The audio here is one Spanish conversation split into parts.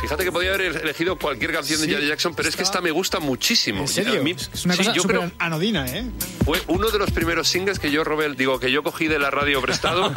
Fíjate que podía haber elegido cualquier canción de Janet Jackson, pero es que esta me gusta muchísimo. ¿En serio? Es una cosa súper anodina, ¿eh? Fue uno de los primeros singles que yo que yo cogí de la radio prestado.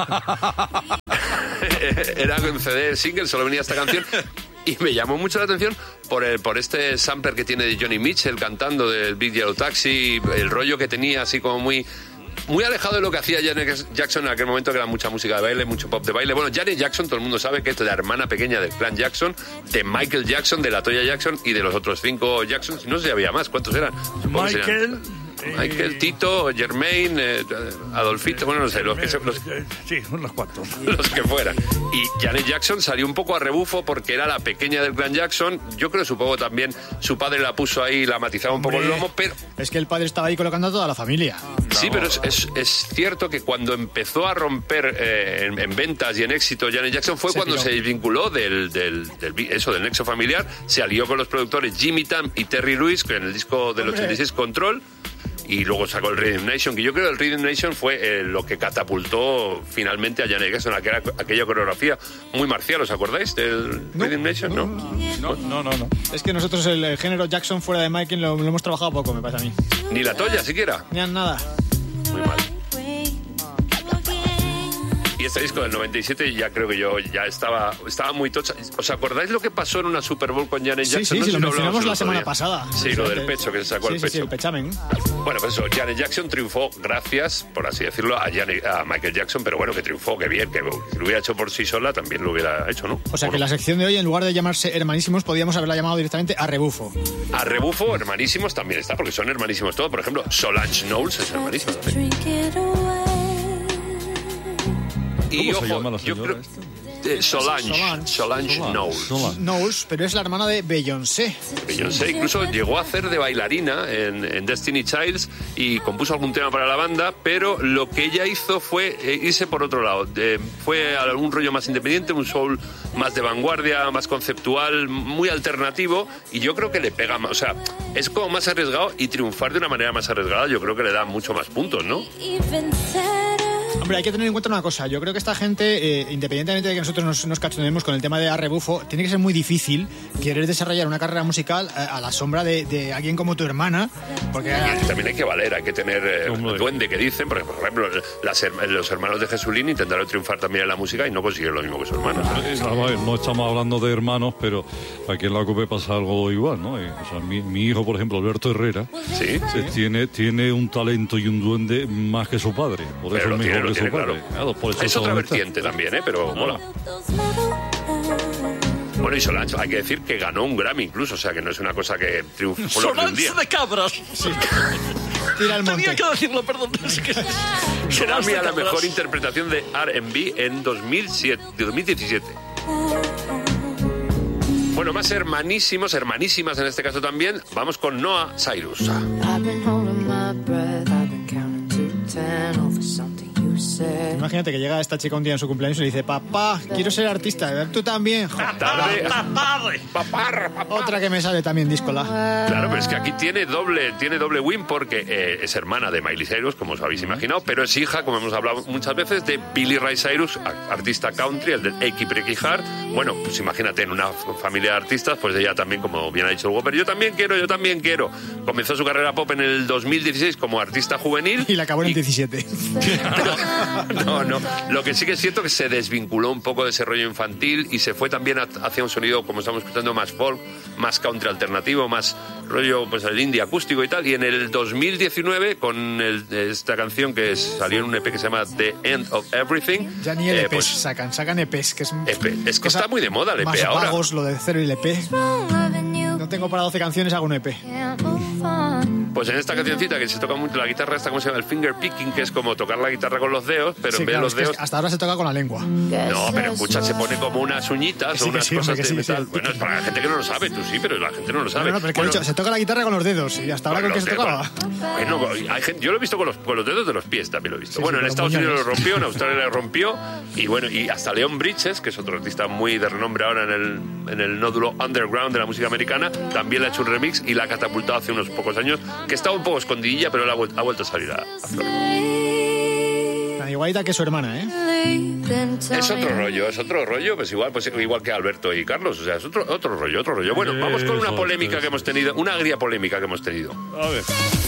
Era en CD single, solo venía esta canción. Y me llamó mucho la atención por este sampler que tiene de Johnny Mitchell cantando del Big Yellow Taxi, el rollo que tenía así como muy alejado de lo que hacía Janet Jackson en aquel momento, que era mucha música de baile, mucho pop de baile. Bueno, Janet Jackson, todo el mundo sabe que es la hermana pequeña del clan Jackson, de Michael Jackson, de la Toya Jackson y de los otros 5 Jacksons. No sé si había más, ¿cuántos eran? Michael, Tito, Jermaine, Adolfito, bueno, no sé, sí, unos cuantos. Los que fueran. Y Janet Jackson salió un poco a rebufo porque era la pequeña del clan Jackson. Yo creo, supongo también, su padre la puso ahí, la matizaba un poco el lomo, pero... Es que el padre estaba ahí colocando a toda la familia. Sí, pero es cierto que cuando empezó a romper en ventas y en éxito Janet Jackson fue cuando se desvinculó del nexo familiar, se alió con los productores Jimmy Tam y Terry Lewis, que en el disco del 86 Control, y luego sacó el Rhythm Nation, que yo creo que el Rhythm Nation fue lo que catapultó finalmente a Janet Jackson, aquella coreografía muy marcial. ¿Os acordáis del Rhythm Nation? No. Es que nosotros el género Jackson fuera de Michael lo hemos trabajado poco, me pasa a mí. Ni la Toya siquiera. Ni nada. Muy mal. Y este disco del 97 ya creo que yo ya estaba muy tocha. ¿Os acordáis lo que pasó en una Super Bowl con Janet Jackson? Sí, lo mencionamos la semana pasada. Sí, lo del pecho, que se sacó el pecho. Sí, el pechamen. Bueno, pues eso, Janet Jackson triunfó gracias, por así decirlo, a Michael Jackson, pero bueno, que triunfó, que bien, que si lo hubiera hecho por sí sola también lo hubiera hecho, ¿no? O sea, que la sección de hoy, en lugar de llamarse Hermanísimos, podíamos haberla llamado directamente A Rebufo. A Rebufo, Hermanísimos también está, porque son hermanísimos todos. Por ejemplo, Solange Knowles es hermanísimo también. ¿Cómo se llama la señora Solange Knowles, pero es la hermana de Beyoncé. Beyoncé incluso llegó a hacer de bailarina en Destiny Childs y compuso algún tema para la banda, pero lo que ella hizo fue irse por otro lado. Fue a un rollo más independiente, un soul más de vanguardia, más conceptual, muy alternativo, y yo creo que le pega más. O sea, es como más arriesgado, y triunfar de una manera más arriesgada yo creo que le da mucho más puntos, ¿no? Hombre, hay que tener en cuenta una cosa. Yo creo que esta gente, independientemente de que nosotros nos cachondeemos con el tema de A Rebufo, tiene que ser muy difícil querer desarrollar una carrera musical a la sombra de alguien como tu hermana. Porque también hay que valer, hay que tener duende, que dicen. Porque, por ejemplo, los hermanos de Jesulín intentaron triunfar también en la música y no consiguieron lo mismo que su hermano. No estamos hablando de hermanos, pero aquí en la COPE pasa algo igual, ¿no? O sea, mi hijo, por ejemplo, Alberto Herrera, ¿sí? Tiene un talento y un duende más que su padre. Por eso es mejor que su padre. Claro, por eso es otra vertiente también, pero mola. Bueno, y Solange, hay que decir que ganó un Grammy incluso, o sea que no es una cosa que triunfó por un día. Solange de cabras. Sí. Tira al monte. Tenía que decirlo, perdón. Es que será la mejor interpretación de R&B en 2017. Bueno, más hermanísimas en este caso también. Vamos con Noah Cyrus. Imagínate que llega esta chica un día en su cumpleaños y le dice: papá, quiero ser artista. Tú también. Papá. Otra que me sale también díscola. Claro, pero es que aquí tiene doble win porque es hermana de Miley Cyrus, como os habéis imaginado, pero es hija, como hemos hablado muchas veces, de Billy Ray Cyrus, artista country, el del Eki Breaky Heart. Bueno, pues imagínate, en una familia de artistas, pues ella también, como bien ha dicho Hugo, pero yo también quiero. Comenzó su carrera pop en el 2016 como artista juvenil. Y la acabó en el 17. No. Lo que sí que es cierto que se desvinculó un poco de ese rollo infantil y se fue también hacia un sonido, como estamos escuchando, más folk, más country alternativo, más rollo, pues el indie acústico y tal. Y en el 2019, con esta canción que salió en un EP que se llama The End of Everything. Ya ni el EP pues, sacan EPs, que es que está muy de moda el EP más ahora. Vagos, lo de cero y el EP. No tengo para 12 canciones, hago un EP. Pues en esta cancioncita que se toca mucho la guitarra, esta, ¿cómo se llama? El finger picking, que es como tocar la guitarra con los dedos, pero sí, en vez de los dedos... hasta ahora se toca con la lengua. No, pero escucha, se pone como unas uñitas o unas cosas de metal. Sí. Bueno, es para la gente que no lo sabe, tú sí, pero la gente no lo sabe. No, pero que he dicho, se toca la guitarra con los dedos, y hasta ahora con qué se tocaba. Bueno, hay gente, yo lo he visto con los dedos de los pies, también lo he visto. Bueno, en Estados Unidos lo rompió, en Australia lo rompió, y bueno, y hasta Leon Bridges, que es otro artista muy de renombre ahora en el nódulo underground de la música americana, también le ha hecho un remix y la ha catapultado hace unos pocos años, que estaba un poco escondidilla, pero ha vuelto a salir a flor. Tan igualita que su hermana, ¿eh? Es otro rollo, pues igual que Alberto y Carlos, o sea, es otro rollo. Bueno, vamos con una polémica que hemos tenido, una agria polémica que hemos tenido. A ver.